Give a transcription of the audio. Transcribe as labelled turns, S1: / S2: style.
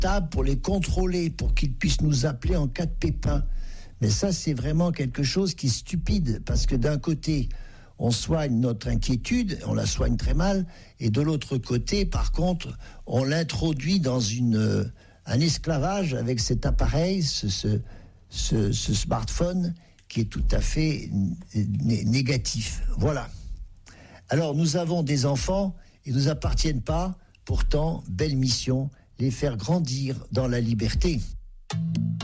S1: portables pour les contrôler, pour qu'ils puissent nous appeler en cas de pépin. Mais ça, c'est vraiment quelque chose qui est stupide, parce que d'un côté, on soigne notre inquiétude, on la soigne très mal, et de l'autre côté, par contre, on l'introduit dans un esclavage avec cet appareil, ce smartphone, qui est tout à fait négatif. Voilà. Alors, nous avons des enfants, ils ne nous appartiennent pas, pourtant, belle mission, les faire grandir dans la liberté.